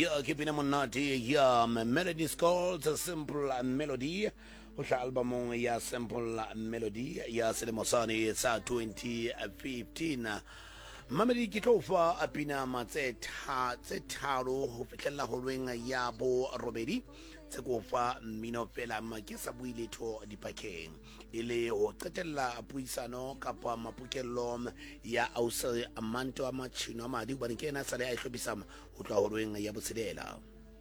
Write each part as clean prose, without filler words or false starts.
Yeah, keeping them on naughty. Yeah, melody calls a simple melody. Which album ya simple melody. Ya Selemosani, it's 2015. Mamadi Kitofa apina matse tharo ho fitlela ho lwenga ya bo robedi tse go fa mmino fela makisa builetho dipakeng ile ho qetella puisano kapa mapukello ya ausa amanto a machino madi ba nkena sale a ihlobisama ho tla ho lwenga ya botselela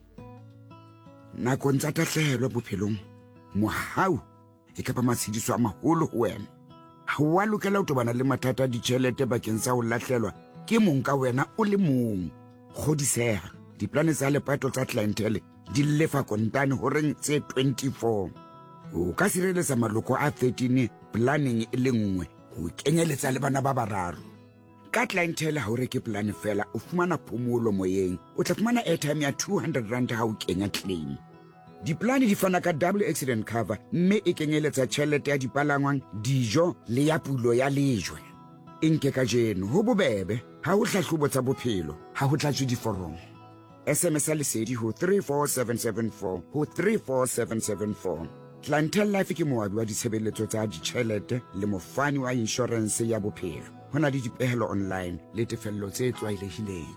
na kontsa tahlelo bophelong mohau e ka ba matshidiso a maholo ho wena ha wa lokela ho tobana le mathata ditjhelete bakeng sa ho lahlelwa ke mong ka wena o le mong godiseha diplane tsa lepato tsa clientele di lefa kontane ho reng tse 24 o ka sireletsa maloko a 13 planning e le nngwe ho kenyeletsa le bana ba bararo ka clientele ha o reke plan fela o fumana phomolo moyeng o tla fumana airtime ya 200 rand ha o kenya claim diplane di fana ka double accident cover mme e kenyeletsa tjhelete ya dipalangwang dijo le ya pulo ya lejwe inke ka jeno ho bobebe ha ho hlahlobo tsa bophelo ha ho tlatswe diforomo SMS lesedi ho 34774 ho 34774 Clientele Life ke moabi wa ditshebeletso tsa ditjhelete le mofani wa insurance ya bophelo hona le dipehelo online le tefello tse tlwaelehileng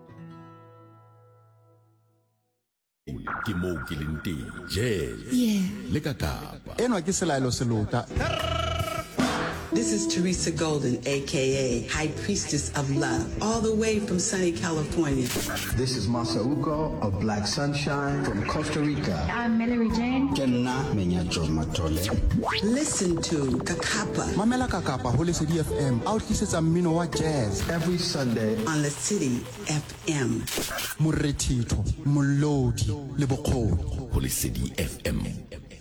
ke mo ke lente je le ka kapa enwa ke selaelo selota. This is Teresa Golden, a.k.a. High Priestess of Love, all the way from sunny California. This is Masauko of Black Sunshine from Costa Rica. I'm Mallory Jane. Kenna Menyacho Matole. Listen to Kakapa Mamela Kakapa ho Lesedi FM out tlisetsa mmino wa jazz Every Sunday on Lesedi FM. Morethitho molodi le bokgoni ho Lesedi FM